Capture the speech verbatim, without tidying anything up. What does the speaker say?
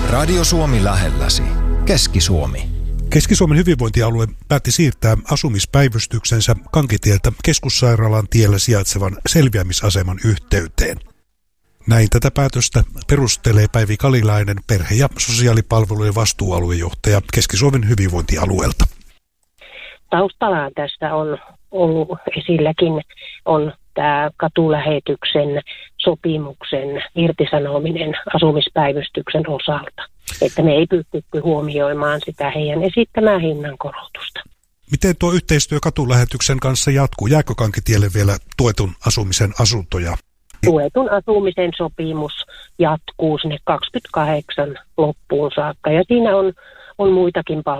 Radio Suomi lähelläsi. Keski-Suomi. Keski-Suomen hyvinvointialue päätti siirtää asumispäivystyksensä Kankitieltä keskussairaalan tiellä sijaitsevan selviämisaseman yhteyteen. Näin tätä päätöstä perustelee Päivi Kalilainen, perhe- ja sosiaalipalvelujen vastuualuejohtaja Keski-Suomen hyvinvointialueelta. Taustalla tässä on ollut esilläkin on tämä katulähetyksen sopimuksen irtisanominen asumispäivystyksen osalta. Että me ei pystytty huomioimaan sitä heidän esittämää hinnankorotusta. Miten tuo yhteistyö katulähetyksen kanssa jatkuu? Jääkö Kankitielle vielä tuetun asumisen asuntoja? Tuetun asumisen sopimus jatkuu sinne kaksikymmentäkahdeksan loppuun saakka ja siinä on, on muitakin palveluja.